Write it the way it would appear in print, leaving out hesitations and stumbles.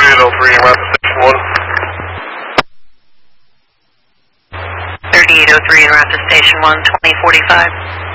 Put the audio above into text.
3803 en route to station 1. 3803 en route to station 1, 2045.